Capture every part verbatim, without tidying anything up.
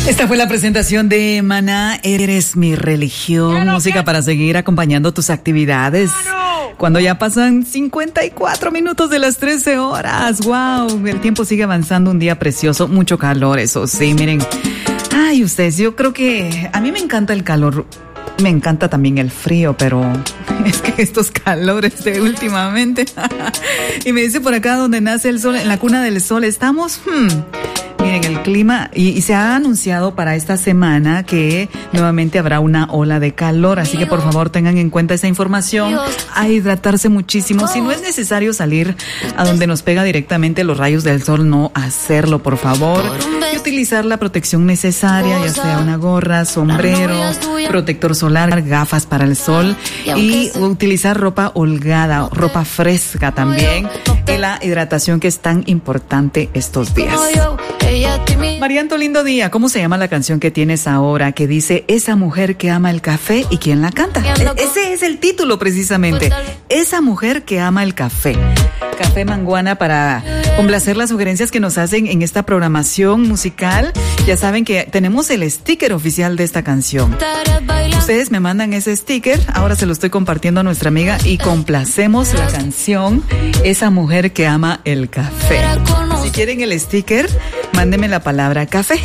Esta fue la presentación de Maná, Eres mi religión, música para seguir acompañando tus actividades. Cuando ya pasan cincuenta y cuatro minutos de las trece horas, wow, el tiempo sigue avanzando, un día precioso, mucho calor, eso sí, miren. Ay, ustedes, yo creo que a mí me encanta el calor, me encanta también el frío, pero es que estos calores de últimamente. Y me dice por acá donde nace el sol, en la cuna del sol, estamos... Hmm, miren, el clima, y, y se ha anunciado para esta semana que nuevamente habrá una ola de calor, así que por favor tengan en cuenta esa información, a hidratarse muchísimo. Si no es necesario salir a donde nos pega directamente los rayos del sol, no hacerlo, por favor. Y utilizar la protección necesaria, ya sea una gorra, sombrero, protector solar, gafas para el sol, y utilizar ropa holgada, ropa fresca también, y la hidratación que es tan importante estos días. Marianto, lindo día. ¿Cómo se llama la canción que tienes ahora que dice Esa mujer que ama el café y quién la canta? E- ese es el título precisamente. Esa mujer que ama el café. Café Manguana para complacer las sugerencias que nos hacen en esta programación musical. Ya saben que tenemos el sticker oficial de esta canción. Ustedes me mandan ese sticker, ahora se lo estoy compartiendo a nuestra amiga y complacemos la canción Esa mujer que ama el café. Si quieren el sticker, mándenme la palabra café.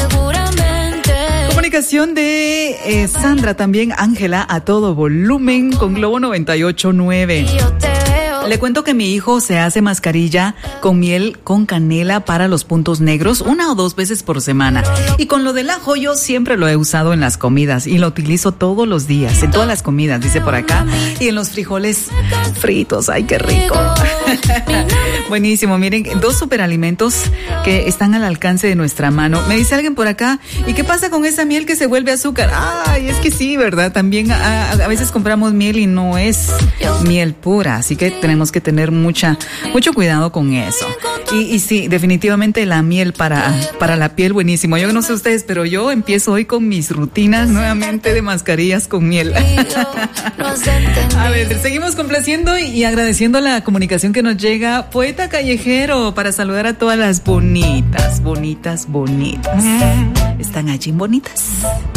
Comunicación de eh, Sandra también, Ángela, a todo volumen con Globo noventa y ocho punto nueve. Le cuento que mi hijo se hace mascarilla con miel con canela para los puntos negros una o dos veces por semana. Y con lo del ajo yo siempre lo he usado en las comidas y lo utilizo todos los días, en todas las comidas, dice por acá. Y en los frijoles fritos, ¡ay, qué rico! Buenísimo, miren, dos superalimentos que están al alcance de nuestra mano. Me dice alguien por acá, ¿y qué pasa con esa miel que se vuelve azúcar? Ay, es que sí, ¿verdad? También a, a veces compramos miel y no es miel pura, así que tenemos que tener mucha, mucho cuidado con eso. Y, y sí, definitivamente la miel para, para la piel, buenísimo. Yo no sé ustedes, pero yo empiezo hoy con mis rutinas nuevamente de mascarillas con miel. A ver, seguimos complaciendo y agradeciendo la comunicación que nos llega. Poeta callejero, para saludar a todas las bonitas, bonitas, bonitas. ¿Están allí bonitas?